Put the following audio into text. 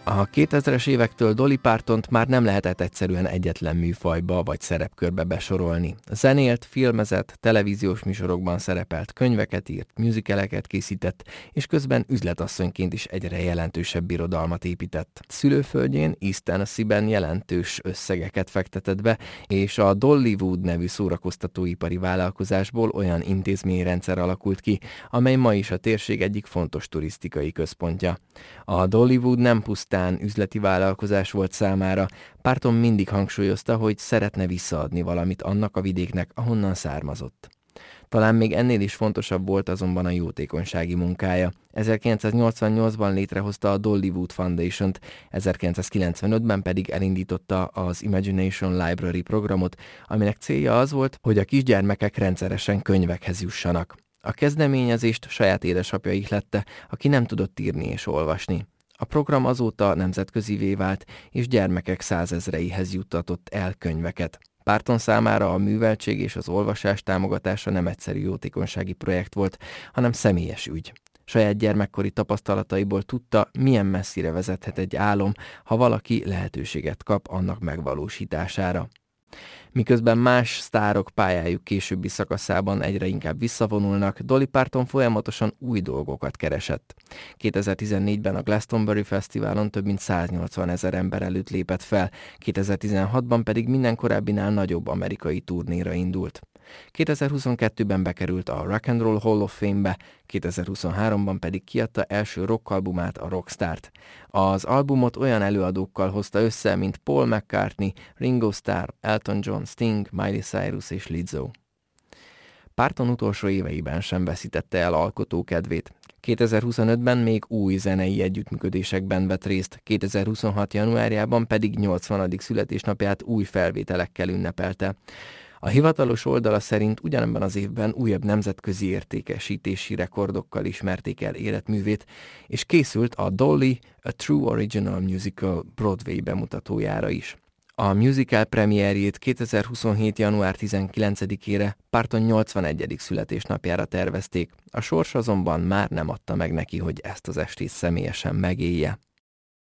A 2000-es évektől Dolly Partont már nem lehetett egyszerűen egyetlen műfajba vagy szerepkörbe besorolni. Zenélt, filmezett, televíziós műsorokban szerepelt, könyveket írt, musicaleket készített, és közben üzletasszonyként is egyre jelentősebb birodalmat épített. Szülőföldjén, East Tennessee-ben jelentős összegeket fektetett be, és a Dollywood nevű szórakoztatóipari vállalkozásból olyan intézményrendszer alakult ki, amely ma is a térség egyik fontos turisztikai központja. A Dollywood nem pusztán üzleti vállalkozás volt számára, Parton mindig hangsúlyozta, hogy szeretne visszaadni valamit annak a vidéknek, ahonnan származott. Talán még ennél is fontosabb volt azonban a jótékonysági munkája. 1988-ban létrehozta a Dollywood Foundation-t, 1995-ben pedig elindította az Imagination Library programot, aminek célja az volt, hogy a kisgyermekek rendszeresen könyvekhez jussanak. A kezdeményezést saját édesapja ihlette, aki nem tudott írni és olvasni. A program azóta nemzetközivé vált, és gyermekek százezreihez juttatott el könyveket. Parton számára a műveltség és az olvasás támogatása nem egyszerű jótékonysági projekt volt, hanem személyes ügy. Saját gyermekkori tapasztalataiból tudta, milyen messzire vezethet egy álom, ha valaki lehetőséget kap annak megvalósítására. Miközben más sztárok pályájuk későbbi szakaszában egyre inkább visszavonulnak, Dolly Parton folyamatosan új dolgokat keresett. 2014-ben a Glastonbury Fesztiválon több mint 180 000 ember előtt lépett fel, 2016-ban pedig minden korábbinál nagyobb amerikai turnéra indult. 2022-ben bekerült a Rock and Roll Hall of Fame-be, 2023-ban pedig kiadta első rockalbumát, a Rockstart. Az albumot olyan előadókkal hozta össze, mint Paul McCartney, Ringo Starr, Elton John, Sting, Miley Cyrus és Lizzo. Parton utolsó éveiben sem veszítette el alkotókedvét. 2025-ben még új zenei együttműködésekben vett részt, 2026. januárjában pedig 80. születésnapját új felvételekkel ünnepelte. A hivatalos oldala szerint ugyanebben az évben újabb nemzetközi értékesítési rekordokkal ismerték el életművét, és készült a Dolly, A True Original Musical Broadway bemutatójára is. A musical premierjét 2027. január 19-ére Parton 81. születésnapjára tervezték, a sors azonban már nem adta meg neki, hogy ezt az estét személyesen megélje.